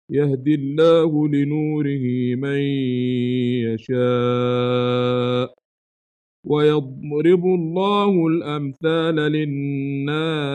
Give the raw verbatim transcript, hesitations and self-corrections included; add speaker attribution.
Speaker 1: يهدي الله لنوره من يشاء ويضرب الله الأمثال للناس